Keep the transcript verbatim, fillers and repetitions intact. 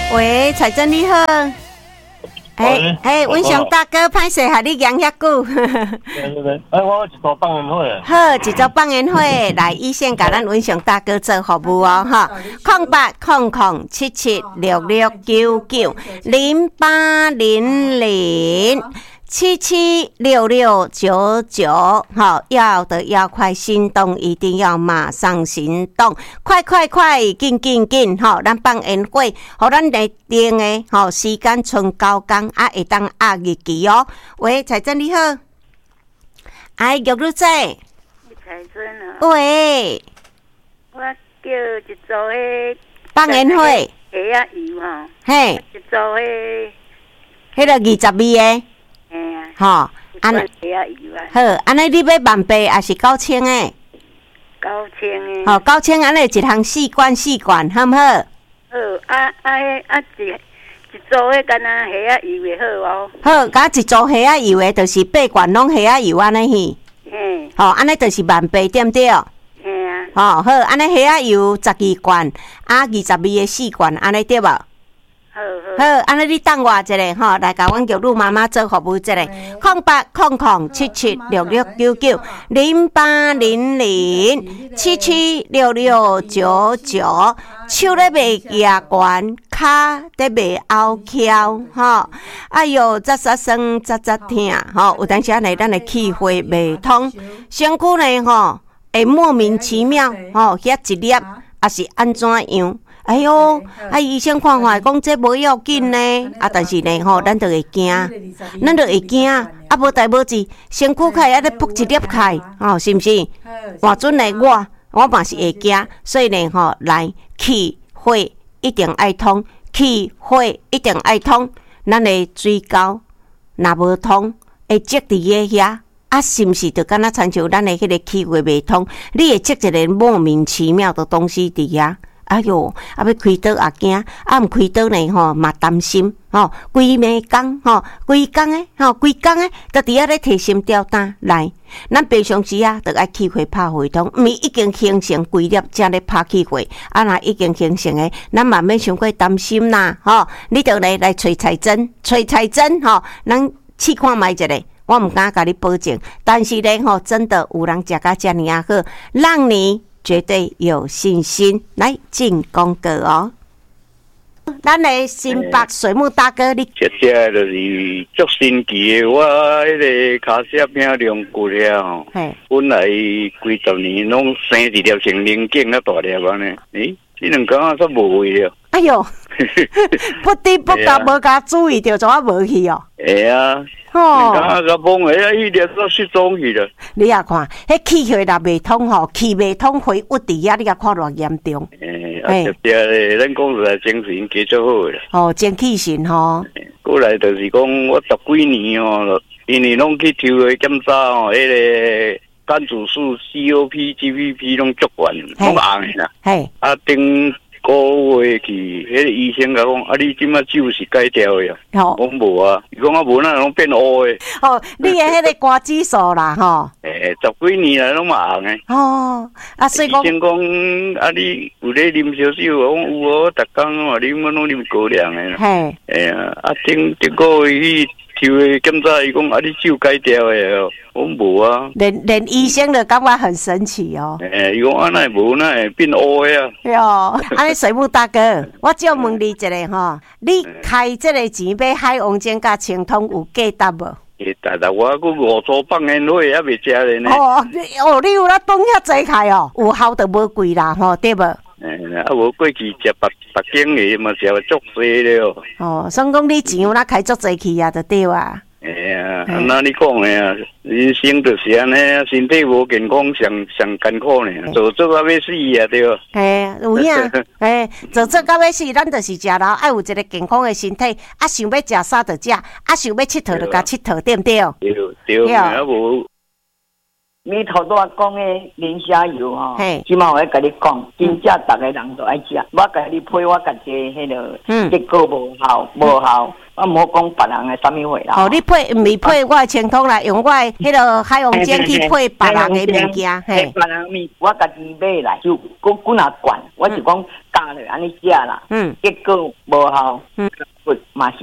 喂，彩珍你好。哎哎，文雄大哥，歹势害你养遐久。 哎，我一组放烟火。 好，一组放烟火，来一线甲咱文雄大哥做服务哦，哈。空八空空七七六六九九零八零零。七七六六九九，好，要的要快，心动一定要马上行动，快快快，紧紧紧，好，咱放烟火，互咱来定的，好，时间剩九天，啊，会当压日期哦。喂，彩珍你好，哎，玉女姐， 彩珍啊， 喂， 我叫一组的放烟火， 虾仔油吼， 嘿， 一组的， 迄个二十味的。 嘿啊， 吼，安尼好，安尼你要万八还是九千诶？ 九千诶。 吼，九千安尼一项四罐四罐，好毋好？ 好，啊啊啊一一组诶，干那虾仔油诶好哦。 好，甲一组虾仔油诶，就是八罐拢虾仔油安尼去。 嘿。 吼，安尼就是万八，对毋对？ 嘿啊。 吼，好，安尼虾仔油十二罐，啊，二十味诶四罐，安尼对无？ 好好， 安尼你等我一下吼，来甲阮玉女妈妈做服务一下，空八空空七七六六九九零八零零七七六六九九，手咧卖牙关，骹咧卖凹翘，吼，哎哟，扎扎酸，扎扎痛，吼，有当时啊，来咱的气血未通，身躯呢吼会莫名其妙，吼，遐一粒也是安怎样？哎哟，啊医生看看讲这无要紧呢，啊但是呢吼，咱就会惊，咱就会惊，啊无代无志，身躯开啊咧扑一粒开，吼是毋是？换准呢我，我嘛是会惊，所以呢吼，来气血一定爱通，气血一定爱通，咱的水沟若无通，会积伫个遐。啊，是毋是就敢若亲像咱的迄个气血未通，你会积一个莫名其妙的东西伫遐？哎哟，啊要开刀也惊，啊毋开刀呢吼嘛担心吼，规暝工吼，规工诶吼，规工诶，都伫遐咧提心吊胆来。咱平常时啊，着爱气血拍血通，毋是已经形成规粒才咧拍气血，啊若已经形成诶，咱嘛免伤过担心啦吼。你着来来找彩针，找彩针吼，咱试看觅一下。我毋敢甲你保证，但是呢吼，真的有人食甲遮尔啊好，让你绝对有信心。来进广告哦，咱的新北水木大哥，你这这就是足神奇的，我迄个脚舌饼量骨了吼，本来几十年拢生一粒成零件啊大粒安尼，诶，这两工啊煞无去了。 哎哟，不知不觉无甲注意到，怎啊无去哦？ 会啊。哦，啊，个崩诶，啊，伊粒都失踪去了。 你啊看，迄气血若未通吼，气未通回郁伫遐，你啊看偌严重。 诶，啊，特别咧，咱讲出来精神加足好啦。 哦，精气神吼。 过来就是讲，我十几年哦，因为拢去抽诶检查哦，迄个肝指数、C O P、G P P 拢足悬，拢红诶啦。嘿，啊，顶。个月去，迄个医生甲讲，啊，你即马酒是戒掉诶啊？我讲无啊，伊讲啊无，那拢变乌诶。哦， 你诶迄个肝指数啦，吼。 诶，十几年来拢嘛红诶。哦，啊，所以讲。医生讲，啊，你有咧啉烧酒？我讲有哦，逐工嘛啉，我拢啉高粱诶。嘿。诶啊，啊，顶顶个月去抽诶检查，伊讲啊，你酒戒掉诶哦。我无啊， 连连医生都感觉很神奇哦。 诶，伊讲安那无那会变乌的啊。 哟，安尼水木大哥，我只问你一下吼，你开这个钱买海王精甲清通有价值无？ 价值啦，我佮五组放烟火还未食咧呢。 哦，哦，你有咧放遐济开哦，有效就无贵啦，吼，对无？ 诶，啊，无过去食别别间的嘛，食足济了。 哦，算讲你钱有哪开足济去啊，就对啊。 哎呀，那你讲的啊，人生就是安尼啊，身体无健康上上艰苦呢，做做到要死啊，对吧？ 哎，有影，哎，做做到要死，咱就是食老，爱有一个健康的身体，啊，想要食啥就食，啊，想要佚佗就甲佚佗，对不对？ 对对，啊无。 你头拄仔讲诶磷虾油吼，即马我要甲你讲，真正逐个人都爱食。我甲你配我家己迄个，结果无效，无效。我无讲别人诶啥物货啦。 哦，你配毋是配我清汤来，用我迄个海洋煎去配别人诶物件，嘿。 别人物，我家己买来就几几若罐，我是讲加落安尼食啦。嗯。结果无效。嗯。